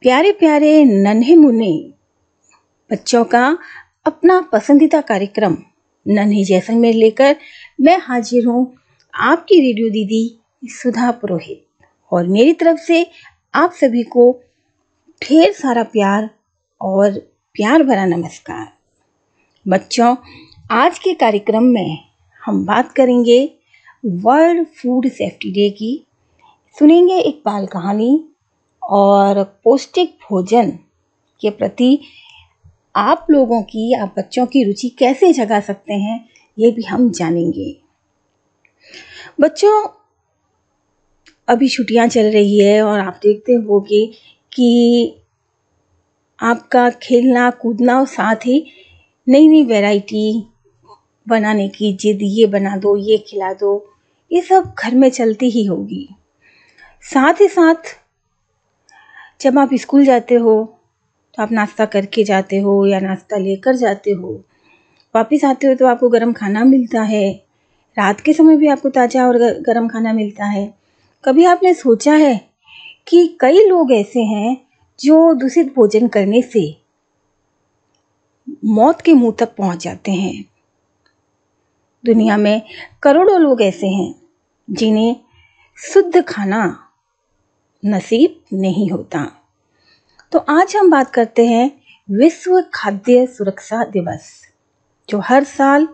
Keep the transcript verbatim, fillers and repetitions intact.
प्यारे प्यारे नन्हे मुन्ने बच्चों का अपना पसंदीदा कार्यक्रम नन्हे जैसलमेर लेकर मैं हाजिर हूँ, आपकी रेडियो दीदी सुधा पुरोहित। और मेरी तरफ से आप सभी को ढेर सारा प्यार और प्यार भरा नमस्कार। बच्चों, आज के कार्यक्रम में हम बात करेंगे वर्ल्ड फूड सेफ्टी डे की, सुनेंगे एक बाल कहानी और पौष्टिक भोजन के प्रति आप लोगों की, आप बच्चों की रुचि कैसे जगा सकते हैं, ये भी हम जानेंगे। बच्चों, अभी छुट्टियां चल रही है और आप देखते होंगे कि आपका खेलना कूदना और साथ ही नई नई वैरायटी बनाने की जिद, ये बना दो, ये खिला दो, ये सब घर में चलती ही होगी। साथ ही साथ जब आप स्कूल जाते हो तो आप नाश्ता करके जाते हो या नाश्ता लेकर जाते हो, वापस आते हो तो आपको गरम खाना मिलता है। रात के समय भी आपको ताज़ा और गरम खाना मिलता है। कभी आपने सोचा है कि कई लोग ऐसे हैं जो दूषित भोजन करने से मौत के मुंह तक पहुंच जाते हैं। दुनिया में करोड़ों लोग ऐसे हैं जिन्हें शुद्ध खाना नसीब नहीं होता। तो आज हम बात करते हैं विश्व खाद्य सुरक्षा दिवस, जो हर साल